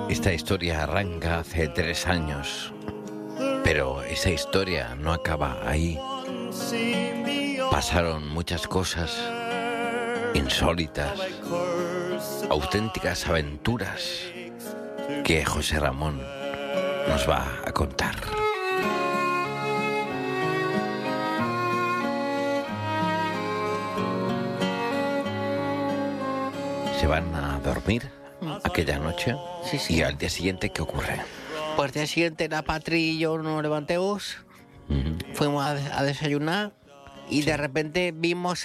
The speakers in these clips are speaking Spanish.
Esta historia arranca hace 3 años, pero esa historia no acaba ahí. Pasaron muchas cosas insólitas, auténticas aventuras que José Ramón nos va a contar. Se van a dormir aquella noche. Sí. Y al día siguiente, ¿qué ocurre? Pues al día siguiente la Patri y yo nos levantamos, fuimos a desayunar y de repente vimos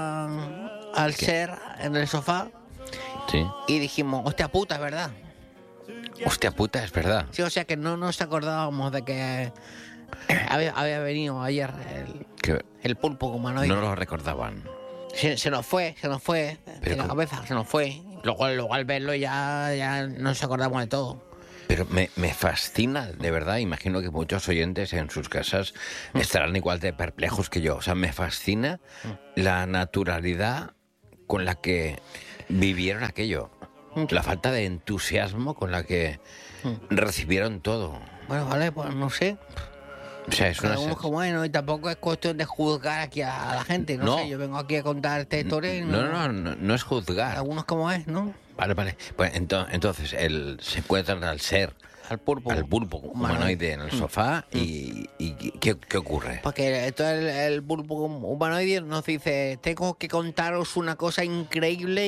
al ser en el sofá Sí. y dijimos, hostia puta, es verdad. Hostia puta, es verdad. Sí, o sea que no nos acordábamos de que había venido ayer Que el pulpo humanoide. no lo recordaban. Se nos fue Pero de la cabeza, se nos fue. Luego al verlo ya nos acordamos de todo. Pero me fascina, de verdad. Imagino que muchos oyentes en sus casas estarán igual de perplejos que yo. O sea, me fascina la naturalidad con la que vivieron aquello. La falta de entusiasmo con la que recibieron todo. Bueno, vale, pues no sé. O sea, es una... Cada uno como es, ¿no? Y tampoco es cuestión de juzgar aquí a la gente, no No. sé. Yo vengo aquí a contar esta historia y No es juzgar. algunos como es, ¿no? Vale. Pues entonces se encuentran al ser, Al pulpo humanoide en el sofá y ¿qué ocurre? Porque entonces el pulpo humanoide nos dice, tengo que contaros una cosa increíble.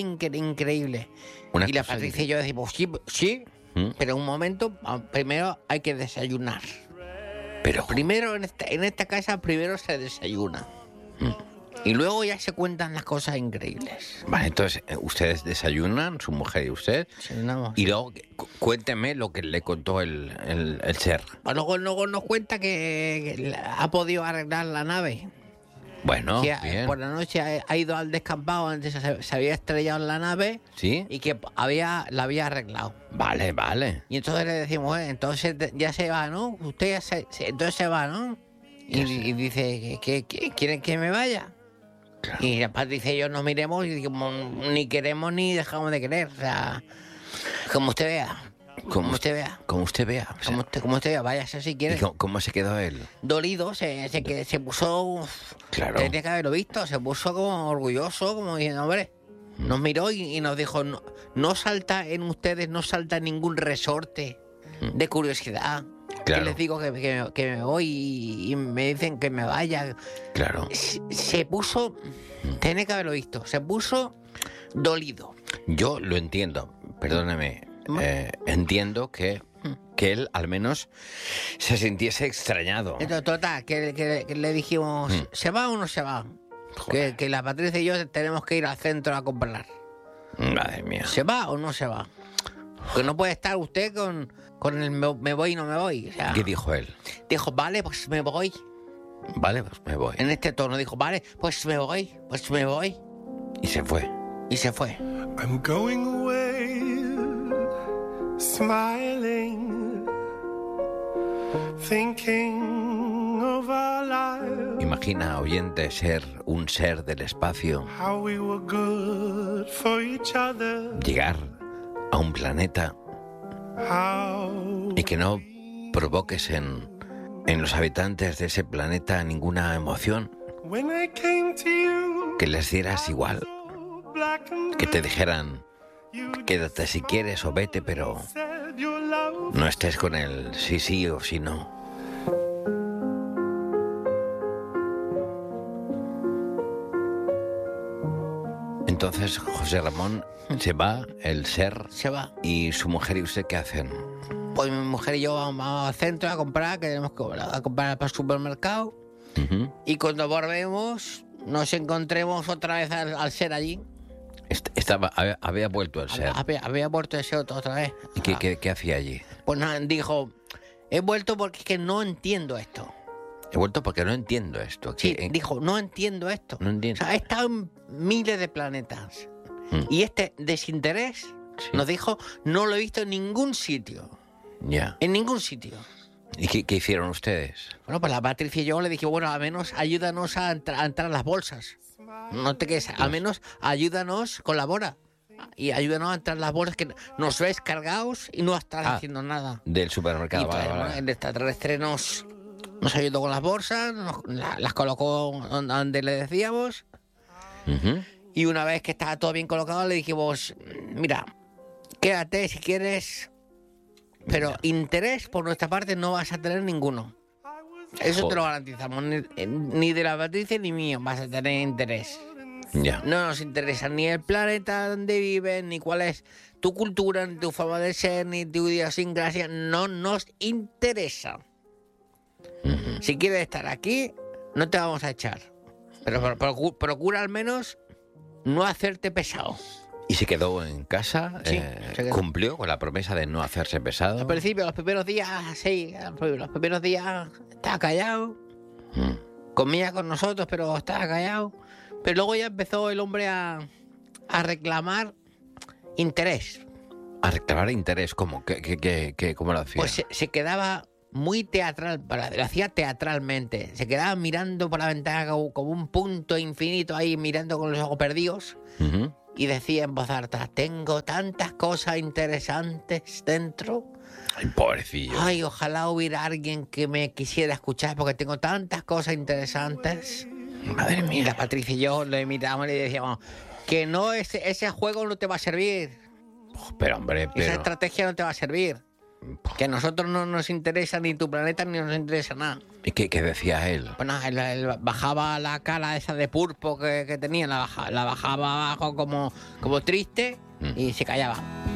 Una Y la cosa Patricia y yo decimos, sí, pero un momento, primero hay que desayunar. Pero Primero en esta casa primero se desayuna. Y luego ya se cuentan las cosas increíbles. vale, entonces ustedes desayunan, su mujer y usted, Desayunamos. y luego cuénteme lo que le contó el ser. Luego nos cuenta que ha podido arreglar la nave. Bueno, Que bien. por la noche ha ido al descampado, antes se había estrellado en la nave ¿Sí? y que la había arreglado. Vale. Y entonces le decimos, entonces ya se va, ¿no? Usted entonces se va, ¿no? Y dice, ¿que quieren que me vaya? Claro. Y la Patricia y yo nos miremos y decimos, ni queremos ni dejamos de querer. O sea, como usted vea. Como usted vea. Como usted vea. O sea, Como usted vea, váyase si quiere. ¿y cómo se quedó él? Dolido, se puso... Claro. Tenía que haberlo visto, se puso como orgulloso, como diciendo, hombre, nos miró y nos dijo, no salta en ustedes, no salta ningún resorte de curiosidad. Claro. Que les digo que me voy y me dicen que me vaya. Claro. Se puso, tenía que haberlo visto, se puso dolido. Yo lo entiendo, perdóneme. Entiendo que él al menos se sintiese extrañado. Entonces, total, que le dijimos, ¿se va o no se va? Que la Patricia y yo tenemos que ir al centro a comprar. Madre mía. ¿Se va o no se va? Que no puede estar usted con el me voy y no me voy. O sea, ¿Qué dijo él? dijo, vale, pues me voy. Vale, pues me voy. En este tono dijo, vale, pues me voy. Y se fue. Y se fue. I'm going away, smiling, thinking of our lives, Imagina, oyente, ser un ser del espacio, how we were good for each other, llegar a un planeta how y que no provoques en los habitantes de ese planeta ninguna emoción, when I came to you, que les dieras igual, black and que te dijeran, quédate si quieres o vete, pero said your love no estés con él, sí o sí no. Entonces José Ramón se va, el ser, Se va. y su mujer y usted, ¿qué hacen? Pues mi mujer y yo vamos al centro a comprar, que tenemos que a comprar para el supermercado. Ujú. Y cuando volvemos, nos encontremos otra vez al ser allí. Había vuelto el ser. Había vuelto ese otro otra vez. ¿Y qué hacía allí? Pues nada, dijo, he vuelto porque es que no entiendo esto. He vuelto porque no entiendo esto. Sí, dijo, no entiendo esto. No entiendo. O sea, he estado en miles de planetas. Y este desinterés, Sí. nos dijo, no lo he visto en ningún sitio. Ya. En ningún sitio. ¿Y qué hicieron ustedes? Bueno, pues la Patricia y yo le dije, bueno, al menos ayúdanos a entrar a las bolsas. No te quedes, al menos ayúdanos, colabora. y ayúdanos a entrar las bolsas que nos ves cargados y no estás haciendo nada. Del supermercado, Y vale, bueno, vale. el extraterrestre nos ayudó con las bolsas, las colocó donde le decíamos. Ujú. Y una vez que estaba todo bien colocado, le dijimos, mira, quédate si quieres, pero interés por nuestra parte no vas a tener ninguno. Eso te lo garantizamos, ni de la Patricia ni mío vas a tener interés. Ya. No nos interesa ni el planeta donde vives, ni cuál es tu cultura, ni tu forma de ser, ni tu idiosincrasia. No nos interesa. Si quieres estar aquí, no te vamos a echar. Pero procura al menos no hacerte pesado. Y se quedó en casa, Sí, se quedó. cumplió con la promesa de no hacerse pesado. Al principio, los primeros días, sí, los primeros días estaba callado. Comía con nosotros, pero estaba callado. Pero luego ya empezó el hombre a reclamar interés. A reclamar interés, ¿cómo? ¿Cómo lo hacía? Pues se quedaba muy teatral, lo hacía teatralmente. Se quedaba mirando por la ventana como un punto infinito ahí, mirando con los ojos perdidos. Ujú. Y decía en voz alta, tengo tantas cosas interesantes dentro. Ay, pobrecillo. Ay, ojalá hubiera alguien que me quisiera escuchar porque tengo tantas cosas interesantes. Madre Y mía. la Patricia y yo le mirábamos y le decíamos que no, ese juego no te va a servir. Pero hombre, Esa pero... estrategia no te va a servir. Que a nosotros no nos interesa ni tu planeta ni nos interesa nada. ¿Y qué decía él? Pues nada, él bajaba la cara esa de pulpo que tenía, la bajaba abajo como triste y se callaba.